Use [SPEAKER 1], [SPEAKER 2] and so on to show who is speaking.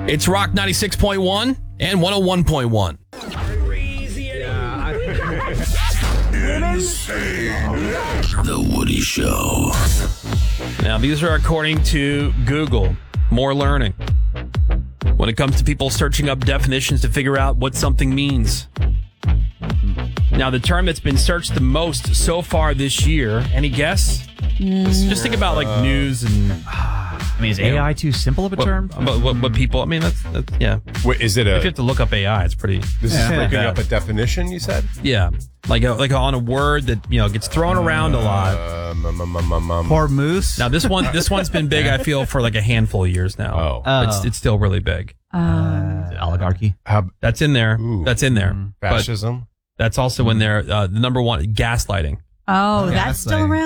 [SPEAKER 1] It's Rock 96.1 and 101.1. The Woody Show. Now, these are according to Google. More learning when it comes to people searching up definitions to figure out what something means. Now, the term that's been searched the most so far this year, any guess? Just think about like news and...
[SPEAKER 2] I mean, is AI too simple of a term?
[SPEAKER 1] What people... I mean, that's yeah.
[SPEAKER 3] Wait, is it
[SPEAKER 1] If you have to look up AI, it's pretty...
[SPEAKER 3] This is looking up a definition, you said?
[SPEAKER 1] Yeah. Like on a word that, gets thrown around a lot.
[SPEAKER 2] Poor moose.
[SPEAKER 1] Now, this one's been big, I feel, for like a handful of years now. It's still really big.
[SPEAKER 2] Oligarchy.
[SPEAKER 1] That's in there.
[SPEAKER 3] Ooh.
[SPEAKER 1] That's in there.
[SPEAKER 3] Fascism?
[SPEAKER 1] But that's also in there. The number one, gaslighting.
[SPEAKER 4] Oh, that's still around?